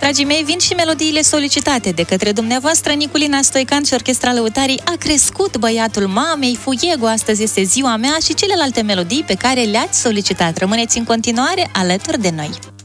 Dragii mei, vin și melodiile solicitate de către dumneavoastră. Niculina Stoican și Orchestra Lăutarii A crescut băiatul mamei, Fuiego, astăzi este ziua mea și celelalte melodii pe care le-ați solicitat. Rămâneți în continuare alături de noi.